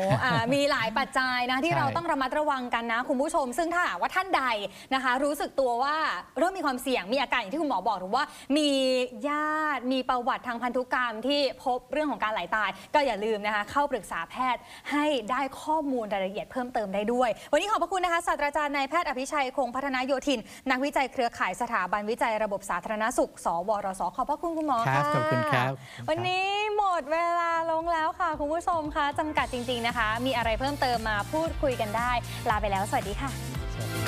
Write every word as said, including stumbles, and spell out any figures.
มีหลายปัจจัยนะที่เราต้องระมัดระวังกันนะคุณผู้ชมซึ่งถ้าว่าท่านใดนะคะรู้สึกตัวว่าเริ่มมีความเสี่ยงมีอาการอย่างที่คุณหมอบอกหรือว่ามีญาติมีประวัติทางพันธุกรรมที่พบเรื่องของการไหลตายก็อย่าลืมนะคะเข้าปรึกษาแพทย์ให้ได้ข้อมูลรายละเอียดเพิ่มเติมได้ด้วยวันนี้ขอบพระคุณนะคะศาสตราจารย์นายแพทย์อภิชัยคงพัฒนาโยธินนักวิจัยเครือข่ายสถาบันวิจัยระบบสาธารณสุขสวรสขอบพระคุณคุณหมอค่ะขอบคุณครับวันนี้หมดเวลาลงแล้วค่ะคุณผู้ชมคะจำกัดจริงๆนะคะมีอะไรเพิ่มเติมมาพูดคุยกันได้ลาไปแล้วสวัสดีค่ะ